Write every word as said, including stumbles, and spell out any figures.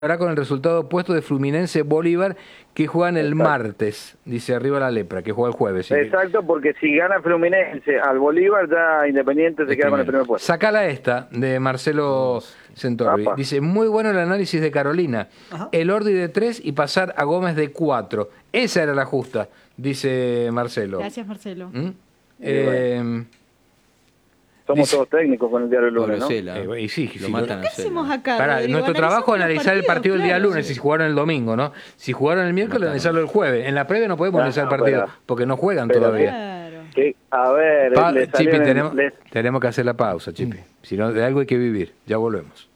Ahora con el resultado opuesto de Fluminense Bolívar, que juegan el Exacto. martes, dice arriba la lepra, que juega el jueves. ¿Sí? Exacto, porque si gana Fluminense al Bolívar, ya Independiente se Es queda con el primero. primer puesto. Sacala esta, de Marcelo Centorbi. Apa. Dice, muy bueno el análisis de Carolina. Ajá. El Ordi de tres y pasar a Gómez de cuatro. Esa era la justa, dice Marcelo. Gracias, Marcelo. ¿Mm? Eh, Somos dice- todos técnicos con el diario del lunes, ¿no? Grosela. eh, y sí, Lo sí, matan lo- ¿Qué a Cela. hacemos acá? Pará, Rodrigo? nuestro trabajo es Analizamos analizar el los partido el día claro, lunes, sí. si jugaron el domingo, ¿no? Si jugaron el miércoles, Mataron. analizarlo el jueves. En la previa no podemos No, analizar el no, partido, pero- porque no juegan pero- todavía. Claro. Que, a ver, Pa- le Chipi, salieron- tenemos, le- tenemos que hacer la pausa, Chipi. Si no, de algo hay que vivir. Ya volvemos.